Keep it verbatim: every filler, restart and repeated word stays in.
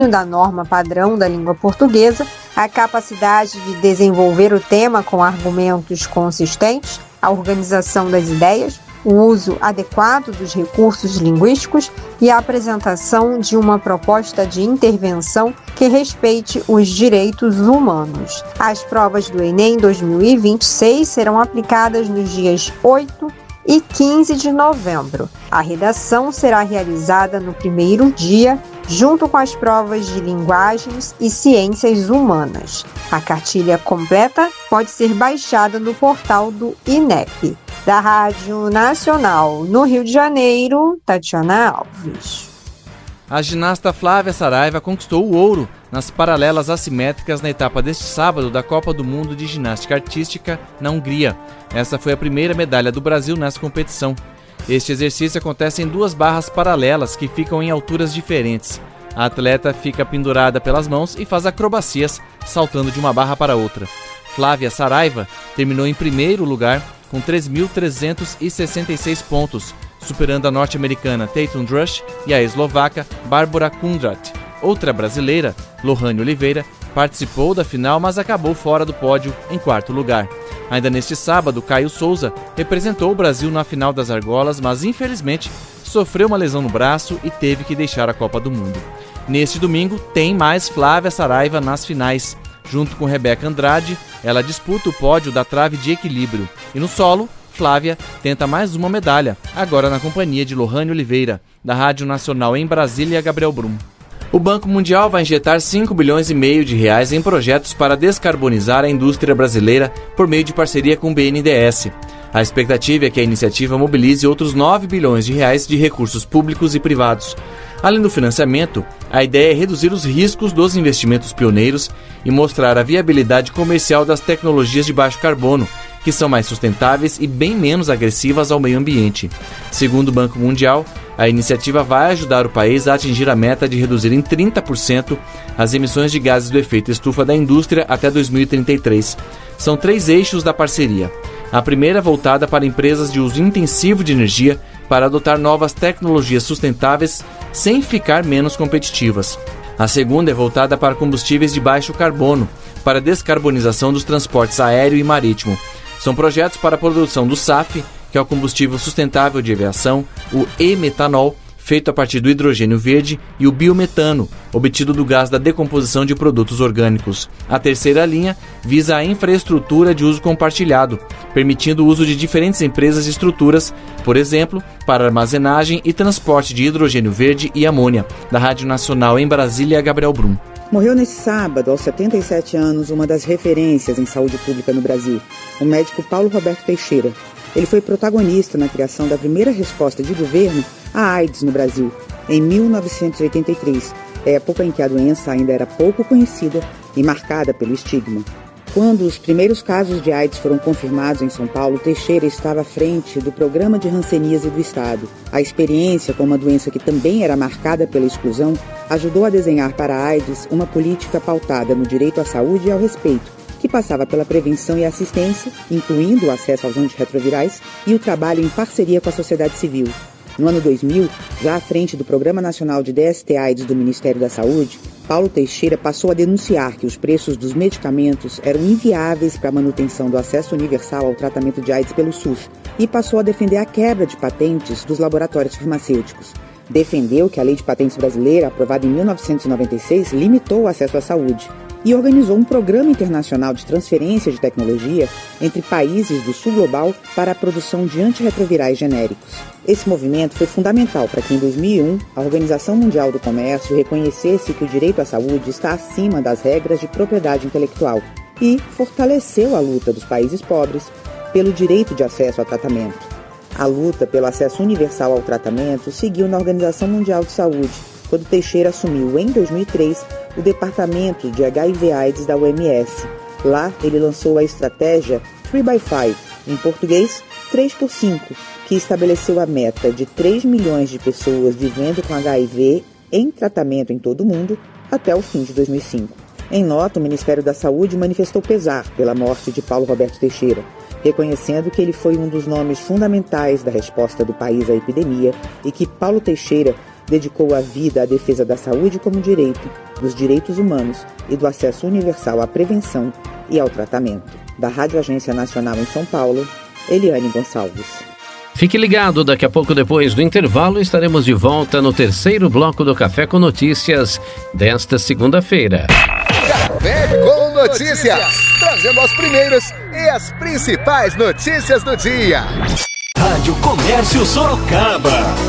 da norma padrão da língua portuguesa, a capacidade de desenvolver o tema com argumentos consistentes, a organização das ideias, o uso adequado dos recursos linguísticos e a apresentação de uma proposta de intervenção que respeite os direitos humanos. As provas do Enem dois mil e vinte e seis serão aplicadas nos dias oito e quinze de novembro. A redação será realizada no primeiro dia, junto com as provas de linguagens e ciências humanas. A cartilha completa pode ser baixada no portal do I N E P. Da Rádio Nacional no Rio de Janeiro, Tatiana Alves. A ginasta Flávia Saraiva conquistou o ouro nas paralelas assimétricas na etapa deste sábado da Copa do Mundo de Ginástica Artística na Hungria. Essa foi a primeira medalha do Brasil nessa competição. Este exercício acontece em duas barras paralelas que ficam em alturas diferentes. A atleta fica pendurada pelas mãos e faz acrobacias, saltando de uma barra para outra. Flávia Saraiva terminou em primeiro lugar com três mil trezentos e sessenta e seis pontos, superando a norte-americana Tatum Drush e a eslovaca Bárbara Kundrat. Outra brasileira, Lohane Oliveira, participou da final, mas acabou fora do pódio em quarto lugar. Ainda neste sábado, Caio Souza representou o Brasil na final das argolas, mas infelizmente sofreu uma lesão no braço e teve que deixar a Copa do Mundo. Neste domingo, tem mais Flávia Saraiva nas finais. Junto com Rebeca Andrade, ela disputa o pódio da trave de equilíbrio. E no solo, Flávia tenta mais uma medalha, agora na companhia de Lohane Oliveira, da Rádio Nacional em Brasília, Gabriel Brum. O Banco Mundial vai injetar cinco bilhões e meio de reais em projetos para descarbonizar a indústria brasileira por meio de parceria com o B N D E S. A expectativa é que a iniciativa mobilize outros nove bilhões de reais de recursos públicos e privados. Além do financiamento, a ideia é reduzir os riscos dos investimentos pioneiros e mostrar a viabilidade comercial das tecnologias de baixo carbono, que são mais sustentáveis e bem menos agressivas ao meio ambiente. Segundo o Banco Mundial, a iniciativa vai ajudar o país a atingir a meta de reduzir em trinta por cento as emissões de gases do efeito estufa da indústria até dois mil e trinta e três. São três eixos da parceria. A primeira é voltada para empresas de uso intensivo de energia para adotar novas tecnologias sustentáveis sem ficar menos competitivas. A segunda é voltada para combustíveis de baixo carbono, para a descarbonização dos transportes aéreo e marítimo. São projetos para a produção do S A F, que é o combustível sustentável de aviação, o e-metanol, feito a partir do hidrogênio verde, e o biometano, obtido do gás da decomposição de produtos orgânicos. A terceira linha visa a infraestrutura de uso compartilhado, permitindo o uso de diferentes empresas e estruturas, por exemplo, para armazenagem e transporte de hidrogênio verde e amônia. Da Rádio Nacional em Brasília, Gabriel Brum. Morreu nesse sábado, aos setenta e sete anos, uma das referências em saúde pública no Brasil, o médico Paulo Roberto Teixeira. Ele foi protagonista na criação da primeira resposta de governo à AIDS no Brasil, em mil novecentos e oitenta e três, época em que a doença ainda era pouco conhecida e marcada pelo estigma. Quando os primeiros casos de AIDS foram confirmados em São Paulo, Teixeira estava à frente do programa de hanseníase do Estado. A experiência com uma doença que também era marcada pela exclusão ajudou a desenhar para a AIDS uma política pautada no direito à saúde e ao respeito, que passava pela prevenção e assistência, incluindo o acesso aos antirretrovirais e o trabalho em parceria com a sociedade civil. No ano dois mil, já à frente do Programa Nacional de D S T AIDS do Ministério da Saúde, Paulo Teixeira passou a denunciar que os preços dos medicamentos eram inviáveis para a manutenção do acesso universal ao tratamento de AIDS pelo SUS e passou a defender a quebra de patentes dos laboratórios farmacêuticos. Defendeu que a Lei de Patentes brasileira, aprovada em mil novecentos e noventa e seis, limitou o acesso à saúde e organizou um programa internacional de transferência de tecnologia entre países do sul global para a produção de antirretrovirais genéricos. Esse movimento foi fundamental para que, em dois mil e um, a Organização Mundial do Comércio reconhecesse que o direito à saúde está acima das regras de propriedade intelectual e fortaleceu a luta dos países pobres pelo direito de acesso ao tratamento. A luta pelo acesso universal ao tratamento seguiu na Organização Mundial de Saúde, quando Teixeira assumiu, em dois mil e três, o Departamento de H I V AIDS da O M S. Lá, ele lançou a estratégia três by cinco, em português, três por cinco, que estabeleceu a meta de três milhões de pessoas vivendo com H I V em tratamento em todo o mundo até o fim de dois mil e cinco. Em nota, o Ministério da Saúde manifestou pesar pela morte de Paulo Roberto Teixeira, reconhecendo que ele foi um dos nomes fundamentais da resposta do país à epidemia e que Paulo Teixeira dedicou a vida à defesa da saúde como direito, dos direitos humanos e do acesso universal à prevenção e ao tratamento. Da Rádio Agência Nacional em São Paulo, Eliane Gonçalves. Fique ligado, daqui a pouco depois do intervalo estaremos de volta no terceiro bloco do Café com Notícias desta segunda-feira. Café com Notícias, trazendo as primeiras e as principais notícias do dia. Rádio Comércio Sorocaba.